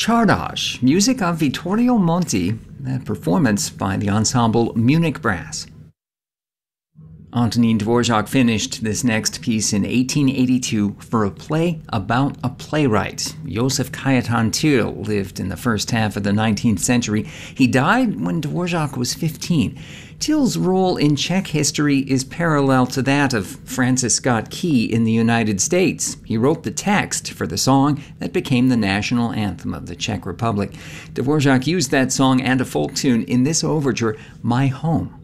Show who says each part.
Speaker 1: Czardas, music of Vittorio Monti, a performance by the ensemble Munich Brass. Antonin Dvorak finished this next piece in 1882 for a play about a playwright. Joseph Cajetan Til lived in the first half of the 19th century. He died when Dvorak was 15. Til's role in Czech history is parallel to that of Francis Scott Key in the United States. He wrote the text for the song that became the national anthem of the Czech Republic. Dvorak used that song and a folk tune in this overture, My Home.